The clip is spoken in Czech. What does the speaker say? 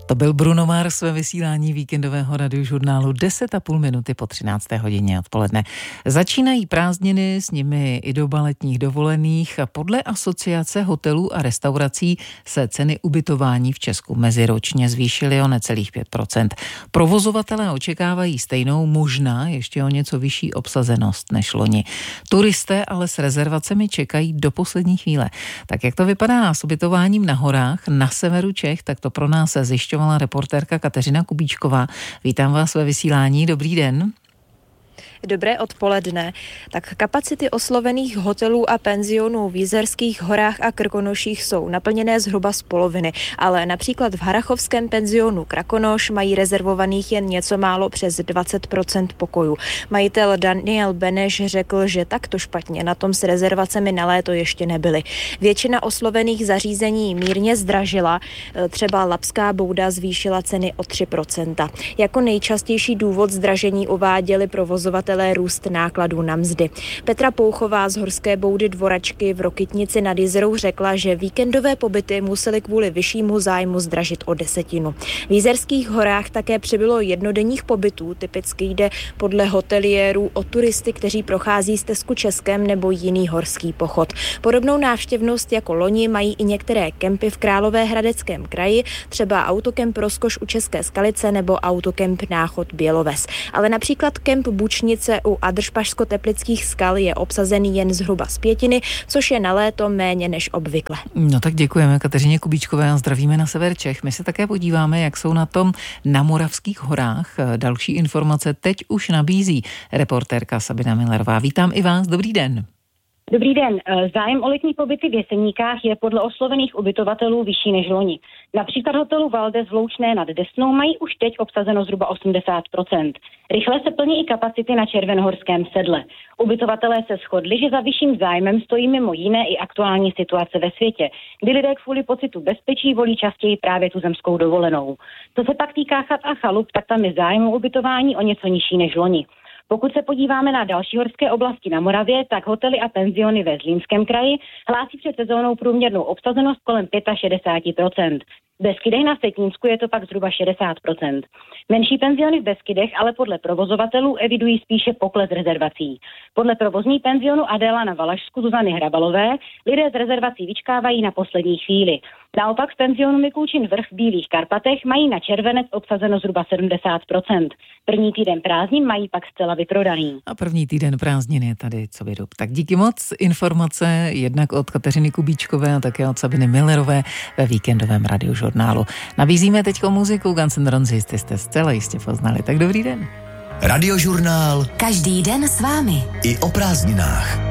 To byl Bruno Mars ve vysílání víkendového radiožurnálu 10,5 minuty po 13. hodině odpoledne. Začínají prázdniny, s nimi i doba letních dovolených a podle Asociace hotelů a restaurací se ceny ubytování v Česku meziročně zvýšily o necelých 5%. Provozovatelé očekávají stejnou, možná ještě o něco vyšší obsazenost než loni. Turisté ale s rezervacemi čekají do poslední chvíle. Tak jak to vypadá s ubytováním na horách na severu Čech, tak to pro nás zjišťovala reportérka Kateřina Kubíčková. Vítám vás ve vysílání, dobrý den. Dobré odpoledne. Tak kapacity oslovených hotelů a penzionů v Jizerských horách a Krkonoších jsou naplněné zhruba z poloviny, ale například v harrachovském penzionu Krakonoš mají rezervovaných jen něco málo přes 20% pokojů. Majitel Daniel Beneš řekl, že takto špatně na tom s rezervacemi na léto ještě nebyli. Většina oslovených zařízení mírně zdražila, třeba Labská bouda zvýšila ceny o 3%. Jako nejčastější důvod zdražení uváděli provozovatelé růst nákladů na mzdy. Petra Pouchová z Horské boudy Dvoračky v Rokytnici nad Jizerou řekla, že víkendové pobyty musely kvůli vyššímu zájmu zdražit o 10%. V Jizerských horách také přibylo jednodenních pobytů, typicky jde podle hoteliérů o turisty, kteří prochází stezku Českem nebo jiný horský pochod. Podobnou návštěvnost jako loni mají i některé kempy v Královéhradeckém kraji, třeba autokemp Rozkoš u České Skalice nebo autokemp Náchod Běloves. Ale například kemp Bučnice u Adršpašsko-Teplických skal je obsazený jen zhruba z pětiny, což je na léto méně než obvykle. No tak děkujeme Kateřině Kubíčkové a zdravíme na sever Čech. My se také podíváme, jak jsou na tom na Moravských horách. Další informace teď už nabízí reportérka Sabina Millerová. Vítám i vás, dobrý den. Dobrý den. Zájem o letní pobyty v Jeseníkách je podle oslovených ubytovatelů vyšší než loni. Například hotelu Valdez v Loučné nad Desnou mají už teď obsazeno zhruba 80%. Rychle se plní i kapacity na Červenohorském sedle. Ubytovatelé se shodli, že za vyšším zájmem stojí mimo jiné i aktuální situace ve světě, kdy lidé kvůli pocitu bezpečí volí častěji právě tu zemskou dovolenou. Co se pak týká chat a chalup, tak tam je zájem o ubytování o něco nižší než loni. Pokud se podíváme na další horské oblasti na Moravě, tak hotely a penziony ve Zlínském kraji hlásí před sezónou průměrnou obsazenost kolem 65%. V Beskydech na Setnínsku je to pak zhruba 60%. Menší penziony v Beskydech ale podle provozovatelů evidují spíše pokles rezervací. Podle provozní penzionu Adéla na Valašsku Zuzany Hrabalové lidé z rezervací vyčkávají na poslední chvíli. Naopak v penzionu Mikulčin Vrch v Bílých Karpatech mají na červenec obsazeno zhruba 70%. První týden prázdnin mají pak zcela vyprodaný. A první týden prázdnin je tady co vydob. Tak díky moc. Informace jednak od Kateřiny Kubíčkové a také od Sabiny Millerové ve víkendovém radiožurnálu. Nabízíme teďko muziku Guns N' Roses, ty jste zcela jistě poznali. Tak dobrý den. Radiožurnál. Každý den s vámi. I o prázdninách.